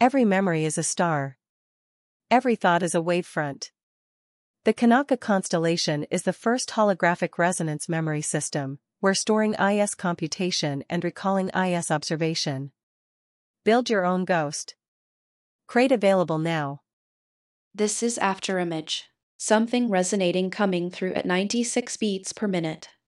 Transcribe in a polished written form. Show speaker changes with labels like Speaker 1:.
Speaker 1: Every memory is a star. Every thought is a wavefront. The Kanaka constellation is the first holographic resonance memory system, where storing IS computation and recalling IS observation. Build your own ghost. Crate available now.
Speaker 2: This is Afterimage. Something resonating coming through at 96 beats per minute.